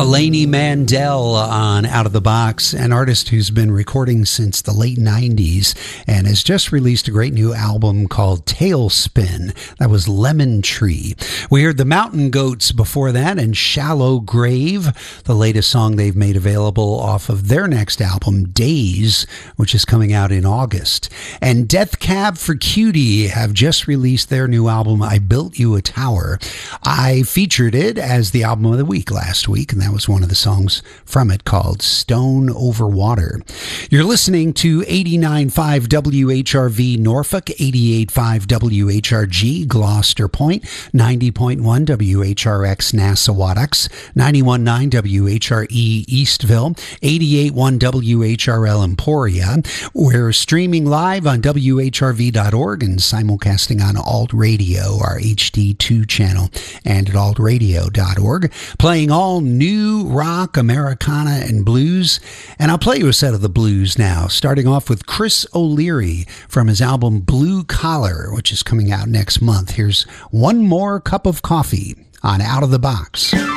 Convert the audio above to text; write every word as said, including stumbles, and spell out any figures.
Lainey Mandel on Out of the Box, an artist who's been recording since the late nineties and has just released a great new album called Tailspin. That was Lemon Tree. We heard the Mountain Goats before that and Shallow Grave, the latest song they've made available off of their next album, Days, which is coming out in August. And Death Cab for Cutie have just released their new album, I Built You a Tower. I featured it as the album of the week last week, and that was one of the songs from it called Stone Over Water. You're listening to eighty-nine point five W H R V Norfolk, eighty-eight point five W H R G Gloucester Point, ninety point one W H R X Nassawadox, ninety-one point nine W H R E Eastville, eighty-eight point one W H R L Emporia. We're streaming live on W H R V dot org and simulcasting on Alt Radio, our H D two channel, and at alt radio dot org, playing all new rock, Americana, and blues. And I'll play you a set of the blues now, starting off with Chris O'Leary from his album Blue Collar, which is coming out next month. Here's One More Cup of Coffee on Out of the Box.